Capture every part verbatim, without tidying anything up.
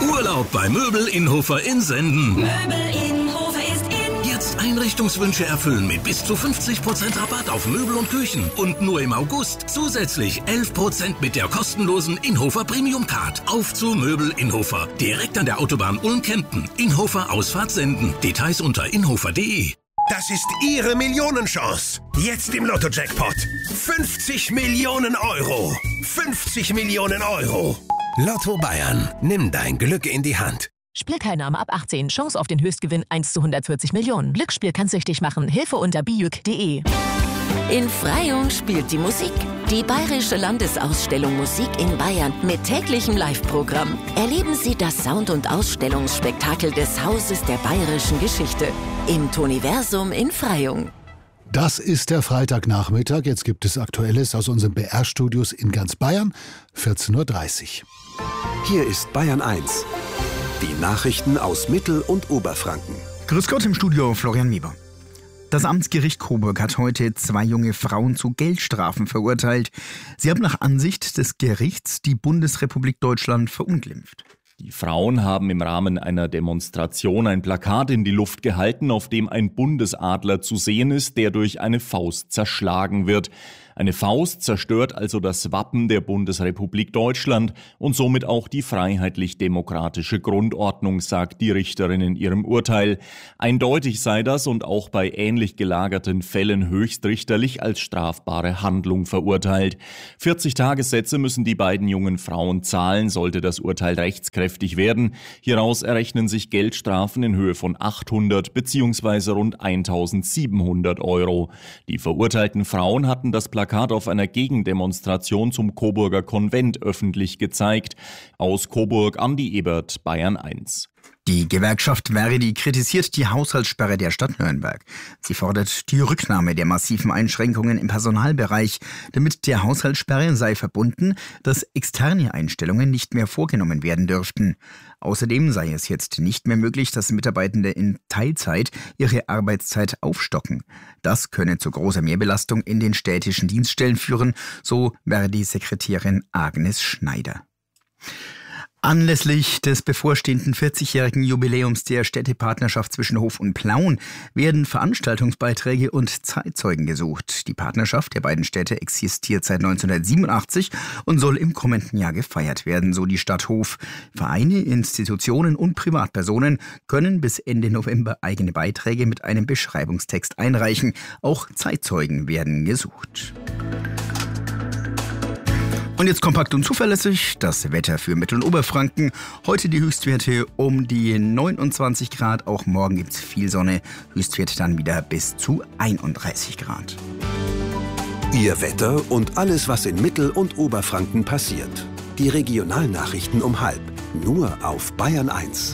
Urlaub bei Möbel Inhofer in Senden. Möbel Inhofer ist in. Jetzt Einrichtungswünsche erfüllen mit bis zu fünfzig Prozent Rabatt auf Möbel und Küchen. Und nur im August zusätzlich elf Prozent mit der kostenlosen Inhofer Premium Card. Auf zu Möbel Inhofer. Direkt an der Autobahn Ulm-Kempten. Inhofer Ausfahrt Senden. Details unter inhofer punkt de. Das ist Ihre Millionenchance. Jetzt im Lotto-Jackpot. fünfzig Millionen Euro. fünfzig Millionen Euro. Lotto Bayern. Nimm dein Glück in die Hand. Spielteilnahme ab achtzehn. Chance auf den Höchstgewinn eins zu hundertvierzig Millionen. Glücksspiel kann süchtig machen. Hilfe unter bijuk punkt de. In Freyung spielt die Musik. Die Bayerische Landesausstellung Musik in Bayern mit täglichem Live-Programm. Erleben Sie das Sound- und Ausstellungsspektakel des Hauses der bayerischen Geschichte im Toniversum in Freyung. Das ist der Freitagnachmittag. Jetzt gibt es Aktuelles aus unseren B R-Studios in ganz Bayern. vierzehn Uhr dreißig. Hier ist Bayern eins. Die Nachrichten aus Mittel- und Oberfranken. Grüß Gott im Studio, Florian Mieber. Das Amtsgericht Coburg hat heute zwei junge Frauen zu Geldstrafen verurteilt. Sie haben nach Ansicht des Gerichts die Bundesrepublik Deutschland verunglimpft. Die Frauen haben im Rahmen einer Demonstration ein Plakat in die Luft gehalten, auf dem ein Bundesadler zu sehen ist, der durch eine Faust zerschlagen wird. Eine Faust zerstört also das Wappen der Bundesrepublik Deutschland und somit auch die freiheitlich-demokratische Grundordnung, sagt die Richterin in ihrem Urteil. Eindeutig sei das und auch bei ähnlich gelagerten Fällen höchstrichterlich als strafbare Handlung verurteilt. vierzig Tagessätze müssen die beiden jungen Frauen zahlen, sollte das Urteil rechtskräftig werden. Hieraus errechnen sich Geldstrafen in Höhe von achthundert bzw. rund eintausendsiebenhundert Euro. Die verurteilten Frauen hatten das Plakat auf einer Gegendemonstration zum Coburger Konvent öffentlich gezeigt. Aus Coburg Andi Ebert, Bayern eins. Die Gewerkschaft Verdi kritisiert die Haushaltssperre der Stadt Nürnberg. Sie fordert die Rücknahme der massiven Einschränkungen im Personalbereich. Damit der Haushaltssperre sei verbunden, dass externe Einstellungen nicht mehr vorgenommen werden dürften. Außerdem sei es jetzt nicht mehr möglich, dass Mitarbeitende in Teilzeit ihre Arbeitszeit aufstocken. Das könne zu großer Mehrbelastung in den städtischen Dienststellen führen, so Verdi-Sekretärin Agnes Schneider. Anlässlich des bevorstehenden vierzigjährigen Jubiläums der Städtepartnerschaft zwischen Hof und Plauen werden Veranstaltungsbeiträge und Zeitzeugen gesucht. Die Partnerschaft der beiden Städte existiert seit neunzehnhundertsiebenundachtzig und soll im kommenden Jahr gefeiert werden, so die Stadt Hof. Vereine, Institutionen und Privatpersonen können bis Ende November eigene Beiträge mit einem Beschreibungstext einreichen. Auch Zeitzeugen werden gesucht. Und jetzt kompakt und zuverlässig das Wetter für Mittel- und Oberfranken. Heute die Höchstwerte um die neunundzwanzig Grad. Auch morgen gibt es viel Sonne. Höchstwert dann wieder bis zu einunddreißig Grad. Ihr Wetter und alles, was in Mittel- und Oberfranken passiert. Die Regionalnachrichten um halb. Nur auf Bayern eins.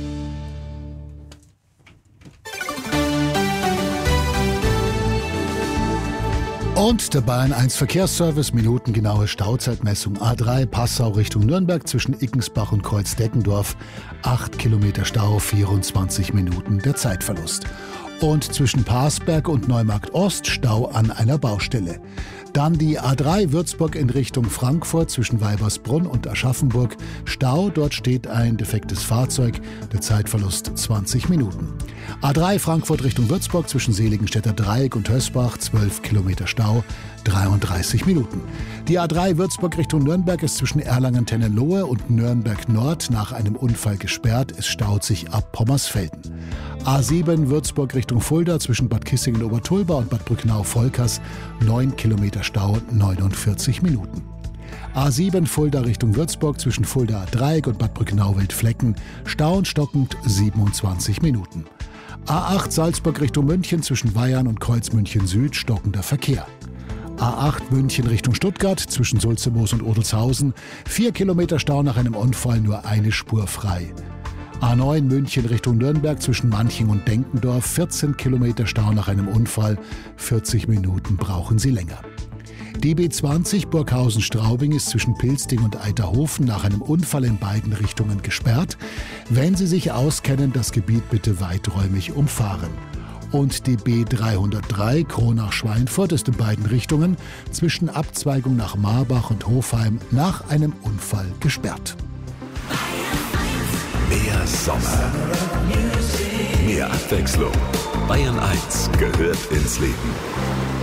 Und der Bayern eins Verkehrsservice, minutengenaue Stauzeitmessung A drei Passau Richtung Nürnberg zwischen Ickensbach und Kreuzdeckendorf. acht Kilometer Stau, vierundzwanzig Minuten der Zeitverlust. Und zwischen Parsberg und Neumarkt Ost Stau an einer Baustelle. Dann die A drei Würzburg in Richtung Frankfurt zwischen Weibersbrunn und Aschaffenburg. Stau, dort steht ein defektes Fahrzeug. Der Zeitverlust zwanzig Minuten. A drei Frankfurt Richtung Würzburg zwischen Seligenstädter Dreieck und Hösbach. zwölf Kilometer Stau, dreiunddreißig Minuten. Die A drei Würzburg Richtung Nürnberg ist zwischen Erlangen-Tennenlohe und Nürnberg Nord nach einem Unfall gesperrt. Es staut sich ab Pommersfelden. A sieben Würzburg Richtung Fulda zwischen Bad Kissingen-Obertulba und Bad Brücknau-Volkers. neun Kilometer Stau, neunundvierzig Minuten. A sieben Fulda Richtung Würzburg zwischen Fulda Dreieck und Bad Brücknau-Wildflecken. Stau und stockend siebenundzwanzig Minuten. A acht Salzburg Richtung München zwischen Weyarn und Kreuzmünchen Süd, stockender Verkehr. A acht München Richtung Stuttgart zwischen Sulzemoos und Odelshausen. vier Kilometer Stau nach einem Unfall, nur eine Spur frei. A neun München Richtung Nürnberg zwischen Manching und Denkendorf. vierzehn Kilometer Stau nach einem Unfall. vierzig Minuten brauchen Sie länger. Die B zwanzig Burghausen-Straubing ist zwischen Pilsting und Eiterhofen nach einem Unfall in beiden Richtungen gesperrt. Wenn Sie sich auskennen, das Gebiet bitte weiträumig umfahren. Und die B dreihundertdrei Kronach-Schweinfurt ist in beiden Richtungen zwischen Abzweigung nach Marbach und Hofheim nach einem Unfall gesperrt. Bayern eins. Mehr Sommer. Mehr Abwechslung. Bayern eins gehört ins Leben.